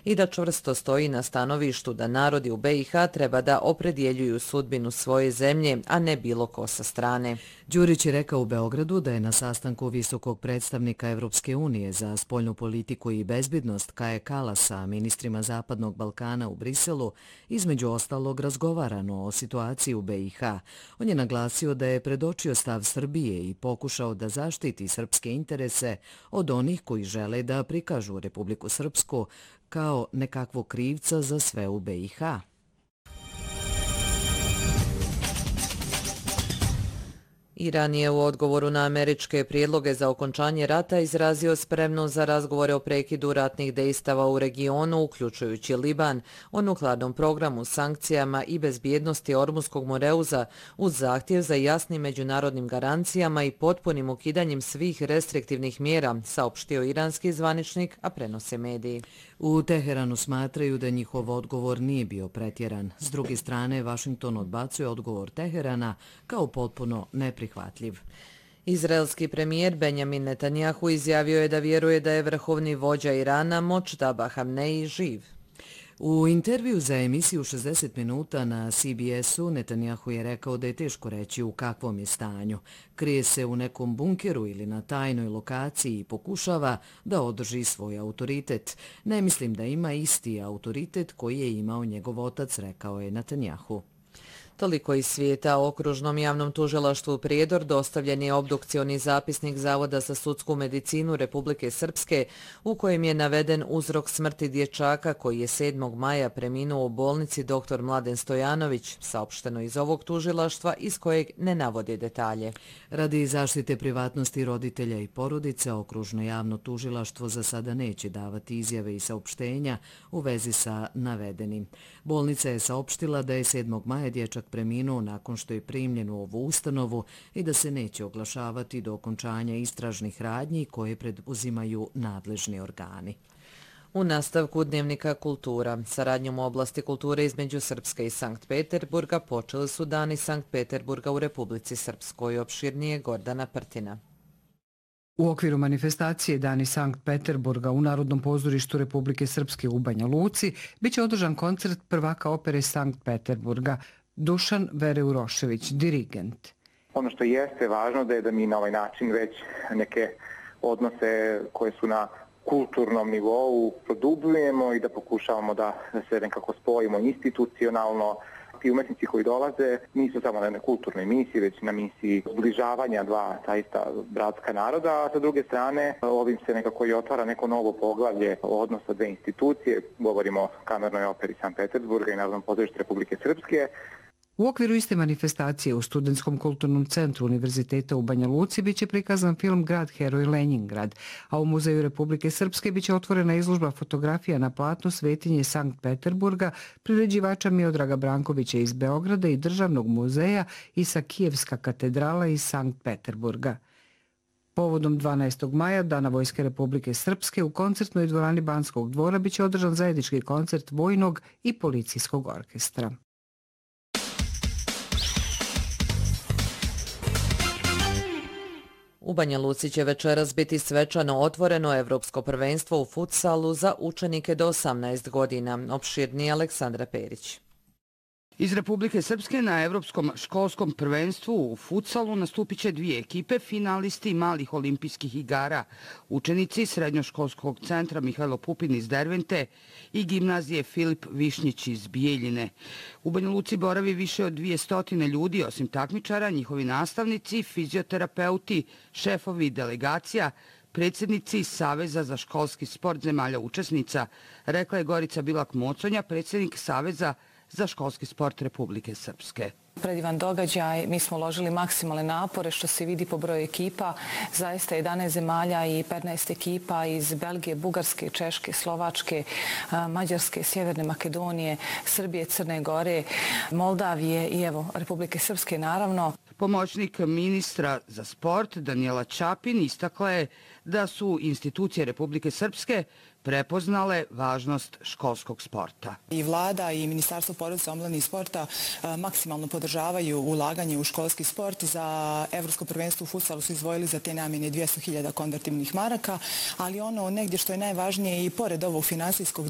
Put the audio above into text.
i da čvrsto stoji na stanovištu da narodi u BiH treba da opredjeljuju sudbinu svoje zemlje, a ne bilo ko sa strane. Đurić je rekao u Beogradu da je na sastanku visokog predstavnika Evropske unije za spoljnu politiku i bezbednost Kaje Kalasa sa ministrima Zapadnog Balkana u Briselu između ostalog razgovarano o situaciji u BiH. On je naglasio da je predočio stav Srbije i pokušao da zaštiti srpske interese od onih koji žele da prikažu Republiku Srpsku kao nekakvog krivca za sve u BiH. Iran je u odgovoru na američke prijedloge za okončanje rata izrazio spremnost za razgovore o prekidu ratnih dejstava u regionu, uključujući Liban, o nuklearnom programu, sankcijama i bezbjednosti Ormuskog Moreuza uz zahtjev za jasnim međunarodnim garancijama i potpunim ukidanjem svih restriktivnih mjera, saopštio iranski zvaničnik, a prenose mediji. U Teheranu smatraju da njihov odgovor nije bio pretjeran. S druge strane, Vašington odbacuje odgovor Teherana kao potpuno neprihvatljiv. Izraelski premijer Benjamin Netanjahu izjavio je da vjeruje da je vrhovni vođa Irana Močtaba Hamneji živ. U intervju za emisiju 60 minuta na CBS-u Netanjahu je rekao da je teško reći u kakvom je stanju. Krije se u nekom bunkeru ili na tajnoj lokaciji i pokušava da održi svoj autoritet. Ne mislim da ima isti autoritet koji je imao njegov otac, rekao je Netanjahu. Toliko iz svijeta. Okružnom javnom tužilaštvu Prijedor dostavljen je obdukcioni zapisnik Zavoda za sudsku medicinu Republike Srpske u kojem je naveden uzrok smrti dječaka koji je 7. maja preminuo u bolnici dr. Mladen Stojanović, saopšteno iz ovog tužilaštva iz kojeg ne navode detalje. Radi zaštite privatnosti roditelja i porodice, okružno javno tužilaštvo za sada neće davati izjave i saopštenja u vezi sa navedenim. Bolnica je saopštila da je 7. maja dječak preminuo nakon što je primljen u ovu ustanovu i da se neće oglašavati do okončanja istražnih radnji koje preduzimaju nadležni organi. U nastavku Dnevnika kultura, saradnjom u oblasti kulture između Srpske i Sankt Peterburga počeli su Dani Sankt Peterburga u Republici Srpskoj, opširnije Gordana Prtina. U okviru manifestacije Dani Sankt Peterburga u Narodnom pozorištu Republike Srpske u Banja Luci biće održan koncert prvaka opere Sankt Peterburga Dušan Vereurošević, dirigent. Ono što jeste važno da je da mi na ovaj način već neke odnose koje su na kulturnom nivou produbljujemo i da pokušavamo da se nekako spojimo institucionalno. Ti umetnici koji dolaze nisu samo na jednoj kulturnoj misiji, već na misiji zbližavanja dva zaista bratska naroda, a sa druge strane ovim se nekako i otvara neko novo poglavlje odnosa dve institucije. Govorimo o Kamernoj operi Sankt Peterburga i Narodnom pozorištu Republike Srpske. U okviru iste manifestacije u Studentskom kulturnom centru Univerziteta u Banja Luci biće prikazan film Grad heroj Leningrad, a u Muzeju Republike Srpske biće otvorena izložba fotografija na platnu Svetinje Sankt Peterburga priređivača Miodraga Brankovića iz Beograda i Državnog muzeja Isakijevska katedrala iz Sankt Peterburga. Povodom 12. maja, Dana Vojske Republike Srpske, u koncertnoj dvorani Banskog dvora biće održan zajednički koncert vojnog i policijskog orkestra. U Banja Luci će večeras biti svečano otvoreno Evropsko prvenstvo u futsalu za učenike do 18 godina, opširnije Aleksandra Perić. Iz Republike Srpske na Evropskom školskom prvenstvu u futsalu nastupit će dvije ekipe, finalisti malih olimpijskih igara, učenici Srednjoškolskog centra Mihajlo Pupin iz Dervente i gimnazije Filip Višnjić iz Bijeljine. U Banja Luci boravi više od 200 ljudi, osim takmičara, njihovi nastavnici, fizioterapeuti, šefovi delegacija, predsjednici Saveza za školski sport zemalja učesnica, rekla je Gorica Bilak-Moconja, predsjednik Saveza za školski sport Republike Srpske. Predivan događaj, mi smo uložili maksimalne napore što se vidi po broju ekipa. Zaista 11 zemalja i 15 ekipa iz Belgije, Bugarske, Češke, Slovačke, Mađarske, Sjeverne Makedonije, Srbije, Crne Gore, Moldavije i evo Republike Srpske naravno. Pomoćnik ministra za sport Danijela Čapin istakla je da su institucije Republike Srpske prepoznale važnost školskog sporta. I vlada i Ministarstvo porodice, omladine i sporta maksimalno podržavaju ulaganje u školski sport. Za Evropsko prvenstvo u futsalu su izdvojili za te namjene 200.000 konvertibilnih maraka, ali ono negdje što je najvažnije i pored ovog finansijskog